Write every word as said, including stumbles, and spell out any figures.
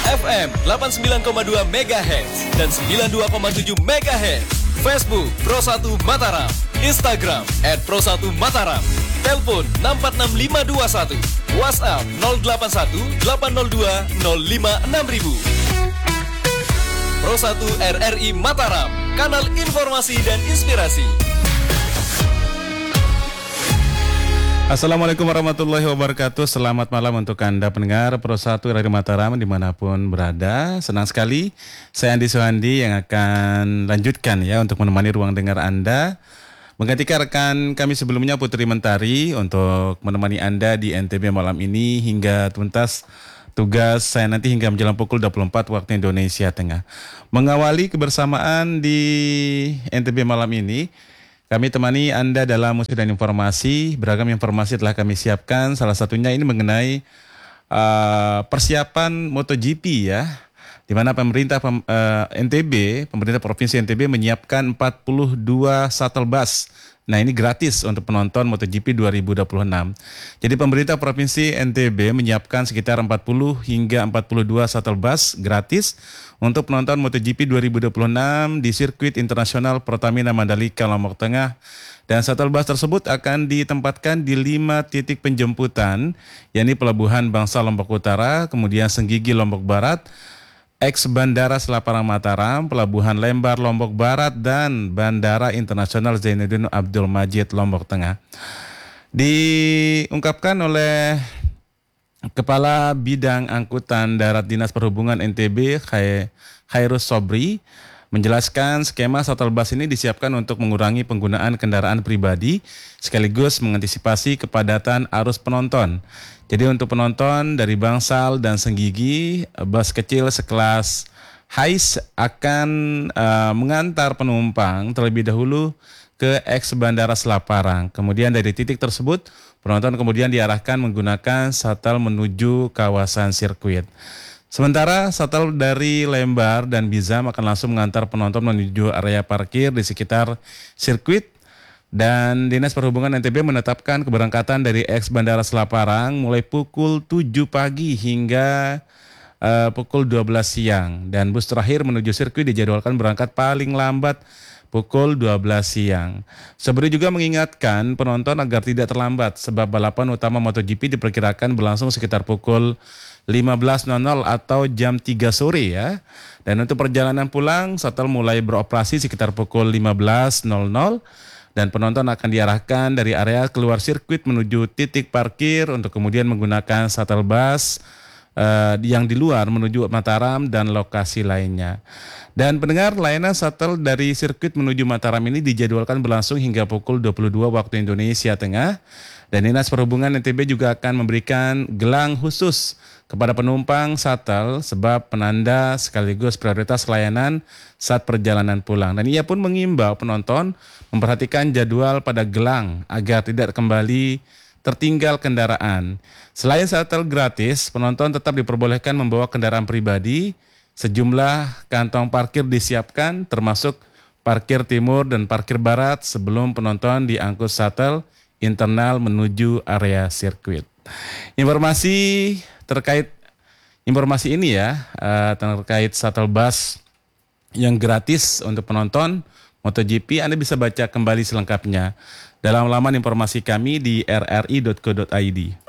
F M delapan puluh sembilan koma dua megahertz dan sembilan puluh dua koma tujuh megahertz. Facebook Pro satu Mataram. Instagram at Pro satu Mataram. Telepon enam empat enam lima dua satu. WhatsApp nol delapan satu delapan nol dua nol lima enam ribu. Pro satu R R I Mataram, kanal informasi dan inspirasi. Assalamualaikum warahmatullahi wabarakatuh. Selamat malam untuk Anda pendengar Pro satu R R I Mataram dimanapun berada. Senang sekali saya Andi Suhandi yang akan lanjutkan ya untuk menemani ruang dengar Anda, menggantikan rekan kami sebelumnya Putri Mentari untuk menemani Anda di N T B malam ini hingga tuntas tugas saya nanti hingga menjelang pukul dua puluh empat waktu Indonesia Tengah. Mengawali kebersamaan di N T B malam ini, kami temani Anda dalam musik dan informasi. Beragam informasi telah kami siapkan. Salah satunya ini mengenai uh, persiapan MotoGP ya, di mana pemerintah uh, N T B, pemerintah Provinsi N T B menyiapkan empat puluh dua shuttle bus. Nah, ini gratis untuk penonton MotoGP dua ribu dua puluh enam. Jadi pemerintah Provinsi N T B menyiapkan sekitar empat puluh hingga empat puluh dua shuttle bus gratis untuk penonton MotoGP dua ribu dua puluh enam di sirkuit internasional Pertamina Mandalika Lombok Tengah. Dan shuttle bus tersebut akan ditempatkan di lima titik penjemputan, yakni Pelabuhan Bangsa Lombok Utara, kemudian Senggigi Lombok Barat, Ex Bandara Selaparang Mataram, Pelabuhan Lembar Lombok Barat, dan Bandara Internasional Zainuddin Abdul Majid Lombok Tengah. Diungkapkan oleh Kepala Bidang Angkutan Darat Dinas Perhubungan N T B, Khairus Sobri, menjelaskan skema shuttle bus ini disiapkan untuk mengurangi penggunaan kendaraan pribadi sekaligus mengantisipasi kepadatan arus penonton. Jadi untuk penonton dari Bangsal dan Senggigi, bus kecil sekelas Hiace akan uh, mengantar penumpang terlebih dahulu ke ex Bandara Selaparang. Kemudian dari titik tersebut, penonton kemudian diarahkan menggunakan shuttle menuju kawasan sirkuit. Sementara shuttle dari Lembar dan Bizam akan langsung mengantar penonton menuju area parkir di sekitar sirkuit. Dan Dinas Perhubungan N T B menetapkan keberangkatan dari ex Bandara Selaparang mulai pukul tujuh pagi hingga uh, pukul dua belas siang. Dan bus terakhir menuju sirkuit dijadwalkan berangkat paling lambat pukul dua belas siang. Sobri juga mengingatkan penonton agar tidak terlambat sebab balapan utama MotoGP diperkirakan berlangsung sekitar pukul lima belas atau jam tiga sore ya. Dan untuk perjalanan pulang, shuttle mulai beroperasi sekitar pukul lima belas dan penonton akan diarahkan dari area keluar sirkuit menuju titik parkir untuk kemudian menggunakan shuttle bus uh, yang di luar menuju Mataram dan lokasi lainnya. Dan pendengar, layanan shuttle dari sirkuit menuju Mataram ini dijadwalkan berlangsung hingga pukul dua puluh dua waktu Indonesia Tengah. Dan Dinas Perhubungan N T B juga akan memberikan gelang khusus kepada penumpang shuttle sebab penanda sekaligus prioritas layanan saat perjalanan pulang. Dan ia pun mengimbau penonton memperhatikan jadwal pada gelang agar tidak kembali tertinggal kendaraan. Selain shuttle gratis, penonton tetap diperbolehkan membawa kendaraan pribadi. Sejumlah kantong parkir disiapkan termasuk parkir timur dan parkir barat sebelum penonton diangkut shuttle internal menuju area sirkuit. Informasi terkait informasi ini ya, uh, terkait shuttle bus yang gratis untuk penonton MotoGP, Anda bisa baca kembali selengkapnya dalam laman informasi kami di r r i dot co dot i d.